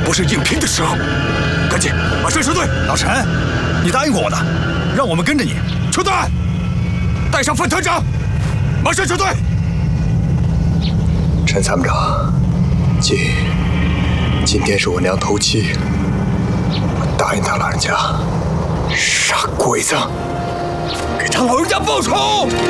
不是硬拼的时候，赶紧马上撤退。 老陈，你答应过我的，让我们跟着你。 撤退！带上范团长，马上撤退。 陈参谋长，今天是我娘头七，我答应他老人家，傻鬼子，给他老人家报仇。